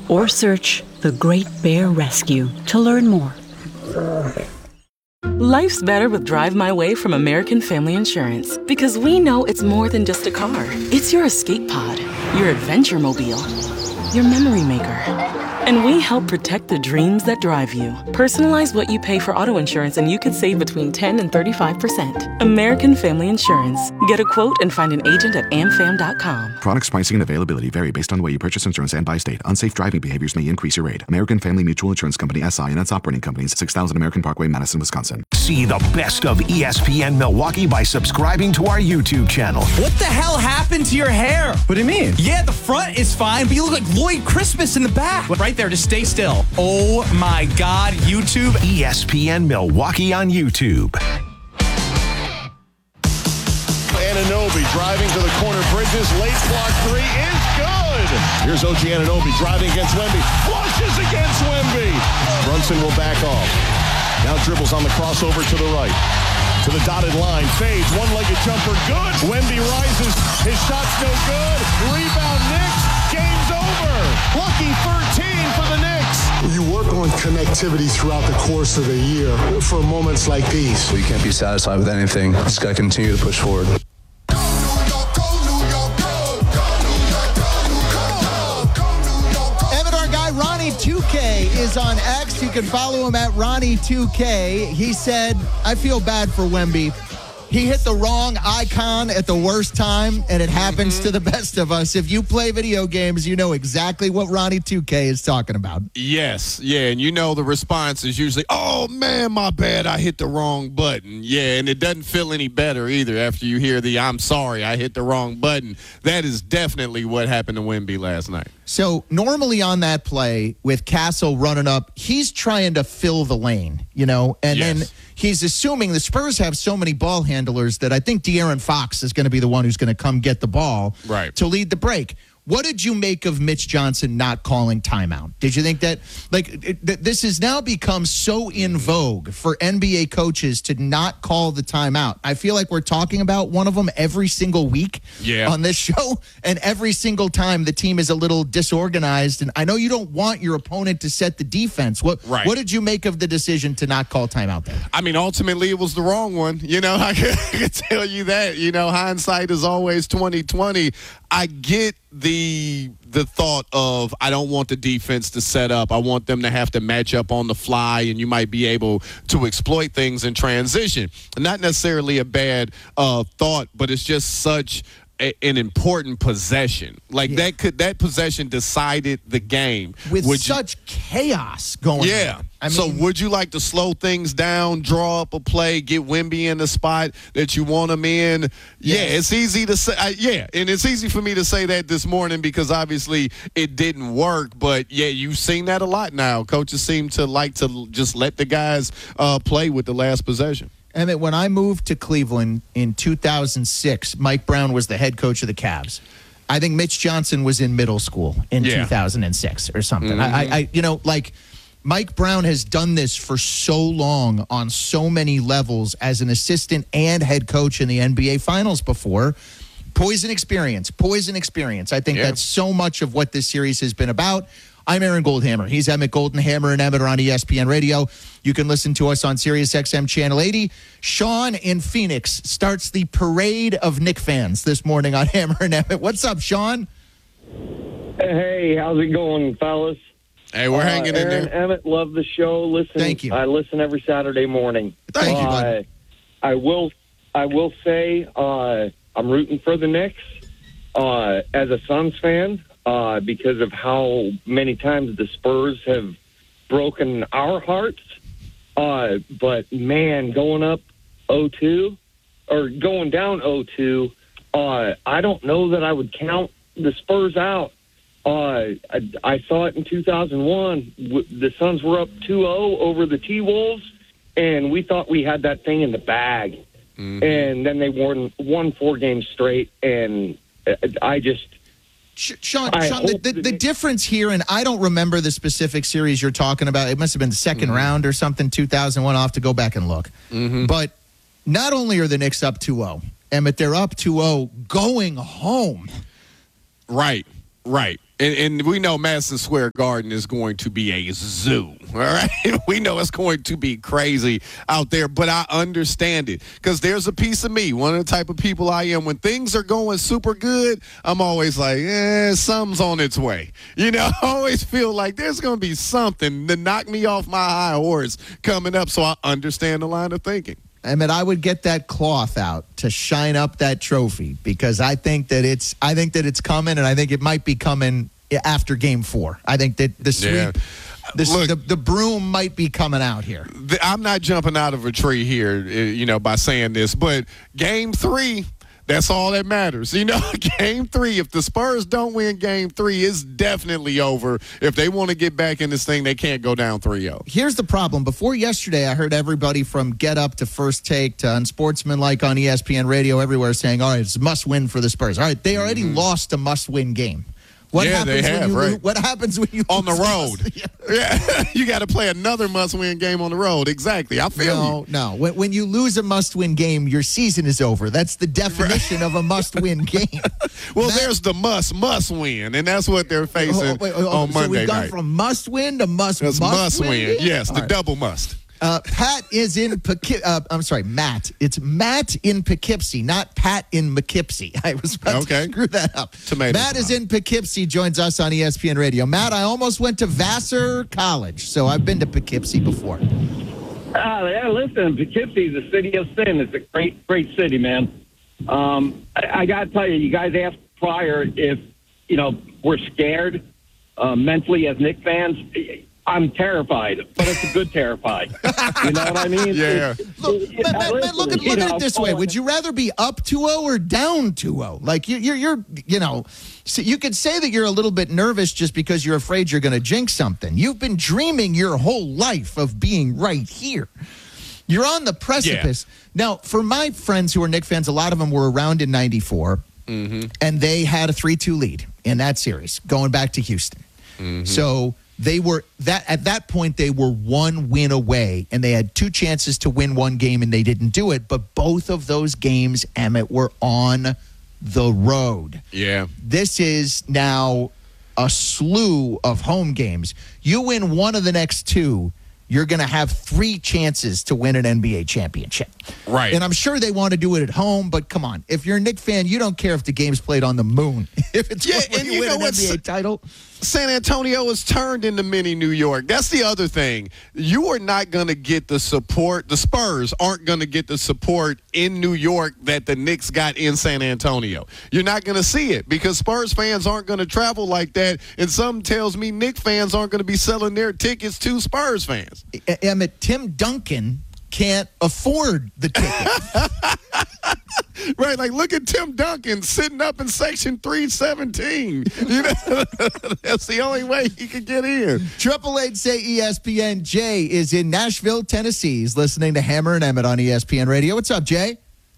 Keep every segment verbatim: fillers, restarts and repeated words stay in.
or search The Great Bear Rescue to learn more. Life's better with Drive My Way from American Family Insurance, because we know it's more than just a car. It's your escape pod, your adventure mobile, your memory maker. And we help protect the dreams that drive you. Personalize what you pay for auto insurance and you could save between ten and thirty-five percent. American Family Insurance. Get a quote and find an agent at am fam dot com. Products, pricing, and availability vary based on the way you purchase insurance and by state. Unsafe driving behaviors may increase your rate. American Family Mutual Insurance Company, S I and its operating companies, six thousand American Parkway, Madison, Wisconsin. See the best of E S P N Milwaukee by subscribing to our YouTube channel. What the hell happened to your hair? What do you mean? Yeah, the front is fine, but you look like Lloyd Christmas in the back. Right there, just stay still. Oh my God, YouTube. E S P N Milwaukee on YouTube. Anunoby driving to the corner bridges. Late block three is good. Here's O G Anunoby driving against Wemby. Flushes against Wemby. Brunson will back off. Now dribbles on the crossover to the right. To the dotted line. Fades. One-legged jumper. Good. Wemby rises. His shot's no good. Rebound Knicks. Game's over. Lucky thirteen for the Knicks. You work on connectivity throughout the course of the year for moments like these. So you can't be satisfied with anything. You just got to continue to push forward. Ronnie two K is on X. You can follow him at Ronnie two K. He said, I feel bad for Wemby. He hit the wrong icon at the worst time, and it happens mm-hmm. to the best of us. If you play video games, you know exactly what Ronnie two K is talking about. Yes, yeah, and you know the response is usually, oh, man, my bad, I hit the wrong button. Yeah, and it doesn't feel any better either after you hear the, I'm sorry, I hit the wrong button. That is definitely what happened to Wemby last night. So normally on that play with Castle running up, he's trying to fill the lane, you know, and yes. then he's assuming the Spurs have so many ball handlers that I think De'Aaron Fox is going to be the one who's going to come get the ball right. to lead the break. What did you make of Mitch Johnson not calling timeout? Did you think that, like, it, that this has now become so in vogue for N B A coaches to not call the timeout? I feel like we're talking about one of them every single week yeah. on this show, and every single time the team is a little disorganized. And I know you don't want your opponent to set the defense. What right. What did you make of the decision to not call timeout there? I mean, ultimately, it was the wrong one. You know, I can, I can tell you that. You know, hindsight is always twenty twenty. I get the the thought of I don't want the defense to set up. I want them to have to match up on the fly, and you might be able to exploit things in transition. Not necessarily a bad uh, thought, but it's just such a, an important possession. Like yeah. that could that possession decided the game with would such you, chaos going. Yeah. on. I mean, so would you like to slow things down, draw up a play, get Wemby in the spot that you want him in? Yeah, yes. it's easy to say. Uh, yeah, and it's easy for me to say that this morning because obviously it didn't work. But, yeah, you've seen that a lot now. Coaches seem to like to just let the guys uh, play with the last possession. Emmett, when I moved to Cleveland in two thousand six, Mike Brown was the head coach of the Cavs. I think Mitch Johnson was in middle school in yeah. two thousand six or something. Mm-hmm. I, I, you know, like – Mike Brown has done this for so long on so many levels as an assistant and head coach in the N B A Finals before. Poison experience, poison experience. I think yeah. that's so much of what this series has been about. I'm Aaron Goldhammer. He's Emmett Goldenhammer, and Emmett are on E S P N Radio. You can listen to us on Sirius X M Channel eighty. Sean in Phoenix starts the parade of Knick fans this morning on Hammer and Emmett. What's up, Sean? Hey, how's it going, fellas? Hey, we're uh, hanging in Aaron, there. Emmett, love the show. Listen, Thank you. I listen every Saturday morning. Thank uh, you, bud. I will, I will say uh, I'm rooting for the Knicks uh, as a Suns fan uh, because of how many times the Spurs have broken our hearts. Uh, but, man, going up oh two or going down oh two, uh, I don't know that I would count the Spurs out. Uh, I, I saw it in two thousand one. The Suns were up two oh over the T-Wolves, and we thought we had that thing in the bag. Mm-hmm. And then they won, won four games straight, and I just... Sean, Sean the, the, the difference here, and I don't remember the specific series you're talking about. It must have been the second mm-hmm. round or something, two thousand one. I'll have to go back and look. Mm-hmm. But not only are the Knicks up two oh, Emmett, they're up two oh going home. Right, right. And, and we know Madison Square Garden is going to be a zoo, all right? We know it's going to be crazy out there, but I understand it because there's a piece of me, one of the type of people I am. When things are going super good, I'm always like, eh, something's on its way. You know, I always feel like there's going to be something to knock me off my high horse coming up, so I understand the line of thinking. I mean, I would get that cloth out to shine up that trophy because I think that it's I think that it's coming, and I think it might be coming after Game Four. I think that the sweep, Yeah. the, Look, the the broom might be coming out here. the, I'm not jumping out of a tree here, uh, you know, by saying this, but Game Three, that's all that matters. You know, Game Three, if the Spurs don't win Game Three, it's definitely over. If they want to get back in this thing, they can't go down three oh. Here's the problem. Before yesterday, I heard everybody from Get Up to First Take to Unsportsmanlike on E S P N Radio everywhere saying, all right, it's a must-win for the Spurs. All right, they already mm-hmm. lost a must-win game. What yeah, happens they have, when you right. lo- What happens when you on the lose road? yeah, yeah. You got to play another must-win game on the road. Exactly. I feel no, you. No, when, when you lose a must-win game, your season is over. That's the definition of a must-win game. Well, That- there's the must must win, and that's what they're facing Oh, wait, oh, oh, on so Monday we've gone night. from must-win to must That's must, must win. win. Yes, All the right. double must. Uh, Pat is in Poughkeepsie. Uh, I'm sorry, Matt. It's Matt in Poughkeepsie, not Pat in Poughkeepsie. I was about Okay. to screw that up. Tomato, Matt is tomato. in Poughkeepsie, joins us on E S P N Radio. Matt, I almost went to Vassar College, so I've been to Poughkeepsie before. Ah, yeah, listen, Poughkeepsie is a city of sin. It's a great, great city, man. Um, I, I got to tell you, you guys asked prior if, you know, we're scared uh, mentally as Knicks fans. I'm terrified, but it's a good terrified. You know what I mean? Yeah. It's, Look, it, Matt, Matt, listen, Matt, look at, you look at know, it this way. Would you rather be up two oh or down two oh? Like, you, you're, you're, you know, so you could say that you're a little bit nervous just because you're afraid you're going to jinx something. You've been dreaming your whole life of being right here. You're on the precipice. Yeah. Now, for my friends who are Knicks fans, a lot of them were around in ninety-four, mm-hmm. and they had a three two lead in that series going back to Houston. Mm-hmm. So they were that at that point they were one win away, and they had two chances to win one game, and they didn't do it. But both of those games, Emmett, were on the road. Yeah. This is now a slew of home games. You win one of the next two, you're going to have three chances to win an N B A championship. Right. And I'm sure they want to do it at home, but come on. If you're a Knicks fan, you don't care if the game's played on the moon. If it's Yeah, when and you, you win know an what's- N B A title. San Antonio is turned into mini New York. That's the other thing. You are not going to get the support. The Spurs aren't going to get the support in New York that the Knicks got in San Antonio. You're not going to see it because Spurs fans aren't going to travel like that. And some tells me Knicks fans aren't going to be selling their tickets to Spurs fans. Emmett, Tim Duncan can't afford the ticket. Right, like look at Tim Duncan sitting up in section three seventeen. You know, that's the only way he could get in. Triple Eight say E S P N. Jay is in Nashville, Tennessee. He's listening to Hammer and Emmett on E S P N Radio. What's up, Jay?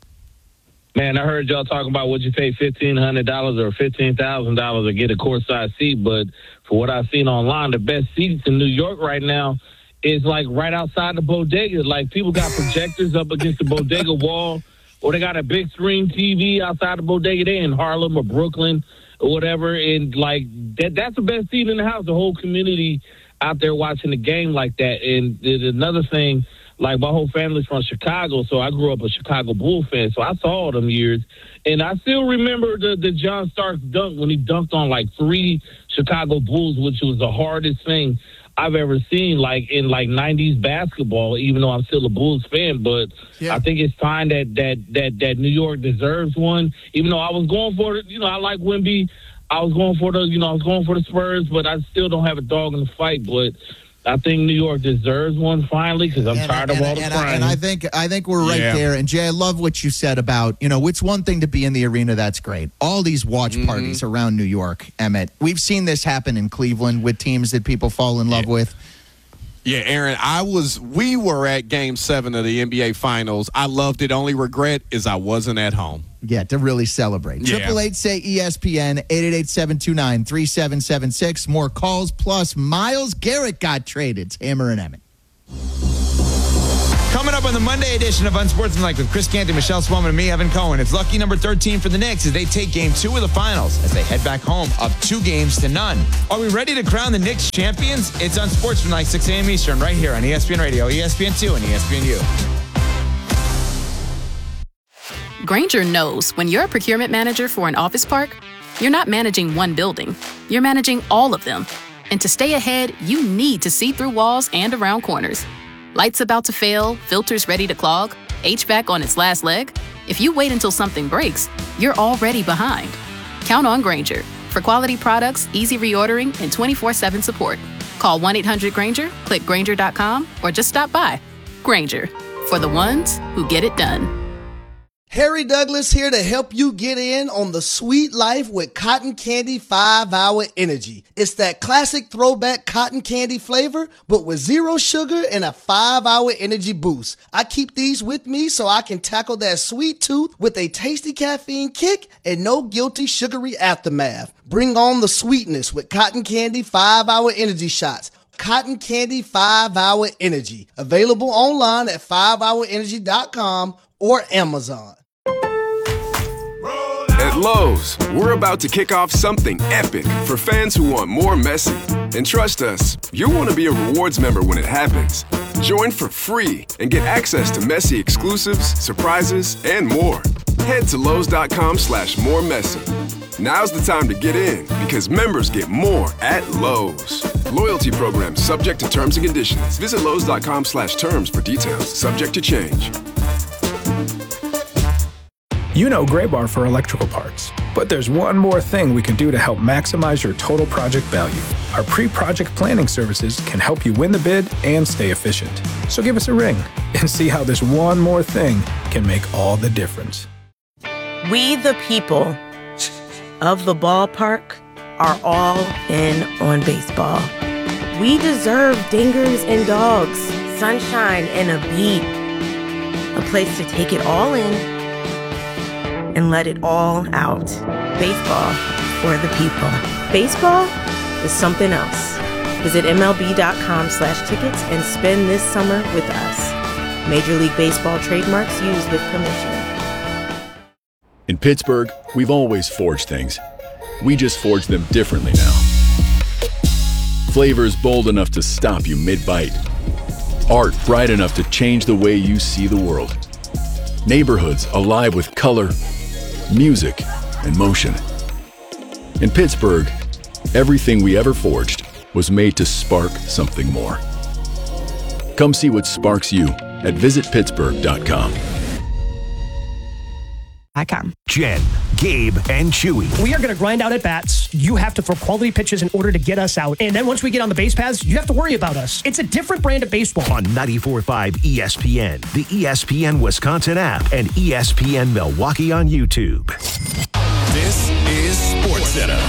Man, I heard y'all talking about would you pay fifteen hundred dollars or fifteen thousand dollars to get a courtside seat, but for what I've seen online, the best seats in New York right now is like right outside the bodega. Like people got projectors up against the bodega wall, or they got a big screen T V outside the bodega. They in Harlem or Brooklyn or whatever, and like that, that's the best seat in the house. The whole community out there watching the game like that. And there's another thing, like my whole family's from Chicago, so I grew up a Chicago Bull fan, so I saw all them years. And I still remember the, the John Starks dunk when he dunked on like three Chicago Bulls, which was the hardest thing I've ever seen, like in like nineties basketball, even though I'm still a Bulls fan. But yeah. I think it's time that, that that that New York deserves one. Even though I was going for it, you know, I like Wemby. I was going for the, you know, I was going for the Spurs, but I still don't have a dog in the fight. But I think New York deserves one finally because I'm and, tired and, of all the and, crying. and I think I think we're right Yeah. there. And Jay, I love what you said about, you know, it's one thing to be in the arena. That's great. All these watch Mm-hmm. parties around New York, Emmett. We've seen this happen in Cleveland with teams that people fall in love Yeah. with. Yeah, Aaron, I was, we were at game seven of the N B A Finals. I loved it. Only regret is I wasn't at home. Yeah, to really celebrate. Yeah. Triple eight say E S P N, eight eight eight, seven two nine, three seven seven six. More calls, plus Myles Garrett got traded. It's Hammer and Emmett. Coming up on the Monday edition of Unsportsmanlike with Chris Canty, Michelle Swellman, and me, Evan Cohen. It's lucky number thirteen for the Knicks as they take game two of the finals as they head back home up two games to none. Are we ready to crown the Knicks champions? It's Unsportsmanlike, six a.m. Eastern, right here on E S P N Radio, E S P N two, and E S P N U. Grainger knows when you're a procurement manager for an office park, you're not managing one building. You're managing all of them. And to stay ahead, you need to see through walls and around corners. Lights about to fail, filters ready to clog, H V A C on its last leg. If you wait until something breaks, you're already behind. Count on Grainger for quality products, easy reordering, and twenty-four seven support. Call one eight hundred Grainger, click Grainger dot com, or just stop by. Grainger, for the ones who get it done. Harry Douglas here to help you get in on the sweet life with Cotton Candy five hour Energy. It's that classic throwback cotton candy flavor, but with zero sugar and a five hour energy boost. I keep these with me so I can tackle that sweet tooth with a tasty caffeine kick and no guilty sugary aftermath. Bring on the sweetness with Cotton Candy five hour Energy shots. Cotton Candy five hour Energy. Available online at five hour energy dot com or Amazon. At Lowe's, we're about to kick off something epic for fans who want more Messi. And trust us, you'll want to be a rewards member when it happens. Join for free and get access to Messi exclusives, surprises, and more. Head to Lowe's.com slash more Messi. Now's the time to get in because members get more at Lowe's. Loyalty program subject to terms and conditions. Visit Lowe's.com slash terms for details. Subject to change. You know Gray Bar for electrical parts, but there's one more thing we can do to help maximize your total project value. Our pre-project planning services can help you win the bid and stay efficient. So give us a ring and see how this one more thing can make all the difference. We, the people of the ballpark, are all in on baseball. We deserve dingers and dogs, sunshine and a beat, a place to take it all in and let it all out. Baseball for the people. Baseball is something else. Visit M L B dot com slash tickets and spend this summer with us. Major League Baseball trademarks used with permission. In Pittsburgh, we've always forged things. We just forge them differently now. Flavors bold enough to stop you mid-bite. Art bright enough to change the way you see the world. Neighborhoods alive with color, music, and motion. In Pittsburgh, everything we ever forged was made to spark something more. Come see what sparks you at visit pittsburgh dot com. Jen, Gabe, and Chewy. We are going to grind out at bats. You have to throw quality pitches in order to get us out. And then once we get on the base paths, you have to worry about us. It's a different brand of baseball. On ninety-four point five E S P N, the E S P N Wisconsin app, and E S P N Milwaukee on YouTube. This is SportsCenter.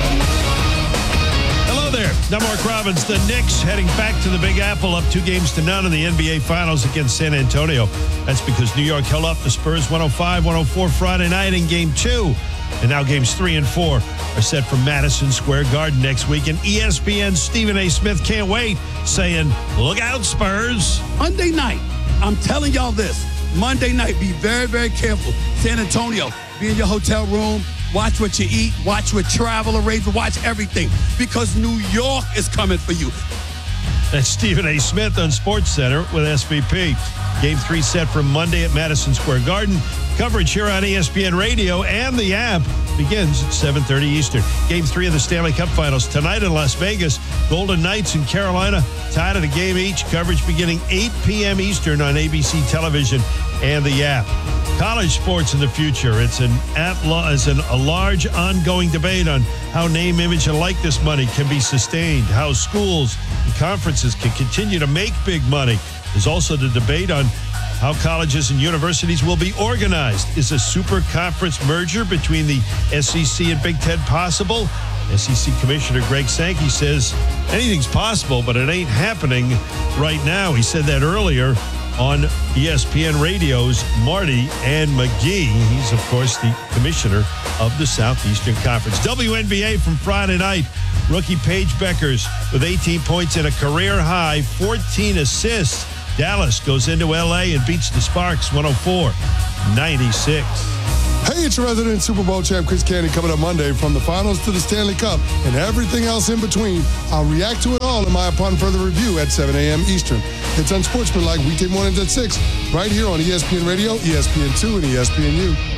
Hello there. I'm Mark Robbins. The Knicks heading back to the Big Apple up two games to none in the N B A Finals against San Antonio. That's because New York held up the Spurs one oh five one oh four Friday night in Game two. And now Games three and four are set for Madison Square Garden next week. And E S P N's Stephen A. Smith can't wait, saying, look out, Spurs. Monday night, I'm telling y'all this. Monday night, be very, very careful. San Antonio, be in your hotel room. Watch what you eat. Watch what travel arrangements. Watch everything. Because New York is coming for you. That's Stephen A. Smith on SportsCenter with S V P. Game three set for Monday at Madison Square Garden. Coverage here on E S P N Radio and the app begins at seven thirty Eastern. Game three of the Stanley Cup Finals tonight in Las Vegas. Golden Knights and Carolina tied at a game each. Coverage beginning eight p.m. Eastern on A B C Television and the app. College sports in the future. It's an at it's an, a large ongoing debate on how name, image, and likeness money can be sustained, how schools and conferences can continue to make big money. There's also the debate on how colleges and universities will be organized. Is a super conference merger between the S E C and Big Ten possible? S E C Commissioner Greg Sankey says anything's possible, but it ain't happening right now. He said that earlier on E S P N Radio's Marty and McGee. He's, of course, the commissioner of the Southeastern Conference. W N B A from Friday night. Rookie Paige Beckers with eighteen points and a career high, fourteen assists Dallas goes into L A and beats the Sparks one oh four ninety-six. Hey, it's your resident Super Bowl champ, Chris Candy, coming up Monday. From the finals to the Stanley Cup and everything else in between, I'll react to it all in my Upon Further Review at seven a.m. Eastern. It's Unsportsmanlike weekday mornings at six, right here on E S P N Radio, E S P N two, and E S P N U.